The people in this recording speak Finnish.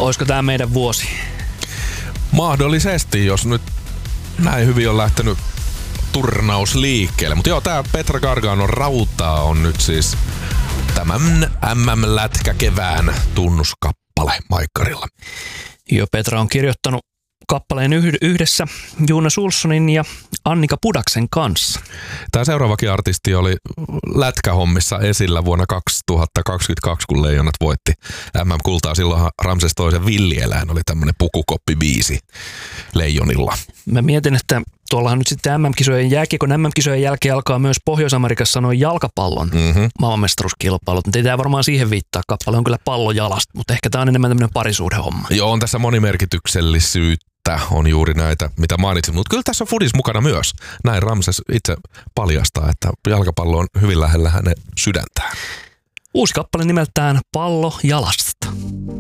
Olisiko tää meidän vuosi? Mahdollisesti, jos nyt näin hyvin on lähtenyt turnaus liikkeelle. Mutta joo, tää Petra Garganon Rautaa on nyt siis tämän MM-lätkä kevään tunnuskappale maikkarilla. Joo, Petra on kirjoittanut kappaleen yhdessä Jonas Olssonin ja Annika Pudaksen kanssa. Tämä seuraavakin artisti oli lätkähommissa esillä vuonna 2022, kun Leijonat voitti MM-kultaa. Silloin Ramses toisen villieläin oli tämmöinen pukukoppi-biisi Leijonilla. Mä mietin, että tuollahan nyt sitten MM-kisojen jälkeen alkaa myös Pohjois-Amerikassa noin jalkapallon maailmanmestaruuskilpailut. Mutta ei tämä varmaan siihen viittaa. Kappale on kyllä pallo jalasta, mutta ehkä tämä on enemmän tämmöinen parisuhdehomma. Joo, on tässä monimerkityksellisyyttä. On juuri näitä, mitä mainitsin. Mutta kyllä tässä on fudis mukana myös. Näin Ramses itse paljastaa, että jalkapallo on hyvin lähellä hänen sydäntään. Uusi kappale nimeltään Pallo jalasta.